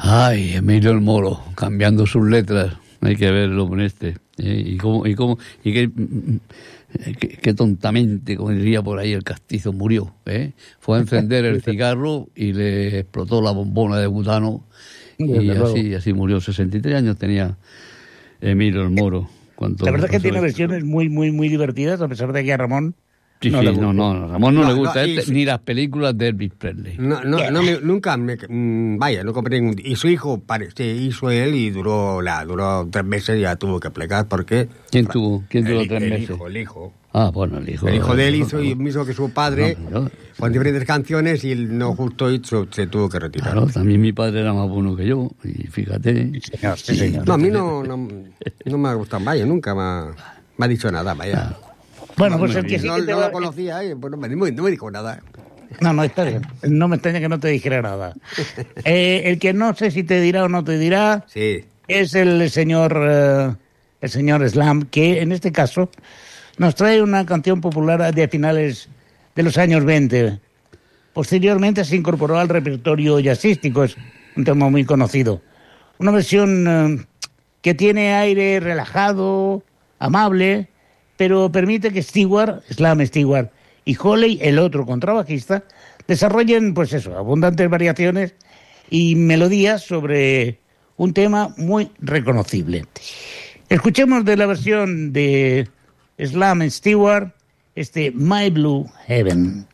Ay, Emilio el Moro, cambiando sus letras. Hay que verlo con este. Y qué tontamente, como diría por ahí, el castizo murió. Fue a encender el cigarro y le explotó la bombona de butano. Y así murió. 63 años tenía Emilio el Moro. La verdad es que tiene versiones muy, muy, muy divertidas, a pesar de que a Ramón Ramón no le gusta ni las películas de Elvis Presley. Nunca no compré ningún. Y su hijo hizo él y duró 3 meses y ya tuvo que plegar porque. ¿Quién duró 3 meses? El hijo. Ah, bueno, el hijo. El hijo de él hizo lo mismo que su padre con diferentes canciones y él no justo se tuvo que retirar. Claro, también mi padre era más bueno que yo y fíjate. Sí, señor. No, a mí no me ha gustado, vaya, nunca me ha dicho nada, vaya. Bueno, pues el que sí no, que te no lo conocía, pues no me dijo nada. No, está bien. No me extraña que no te dijera nada. El que no sé si te dirá o no te dirá es el señor Slam, que en este caso nos trae una canción popular de finales de los años 20. Posteriormente se incorporó al repertorio jazzístico, es un tema muy conocido. Una versión que tiene aire relajado, amable, pero permite que Slam Stewart y Holly, el otro contrabajista, desarrollen, pues eso, abundantes variaciones y melodías sobre un tema muy reconocible. Escuchemos de la versión de Slam Stewart, My Blue Heaven.